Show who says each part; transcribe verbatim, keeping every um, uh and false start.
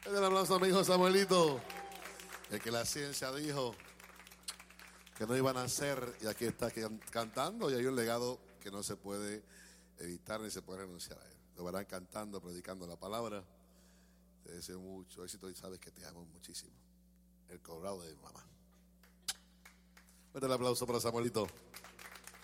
Speaker 1: Un aplauso a mi hijo Samuelito. El que la ciencia dijo que no iban a hacer, y aquí está cantando, y hay un legado que no se puede evitar ni se puede renunciar a él. Lo verán cantando, predicando la palabra. Te deseo mucho éxito y sabes que te amo muchísimo. El cobrado de mi mamá. Un aplauso para Samuelito.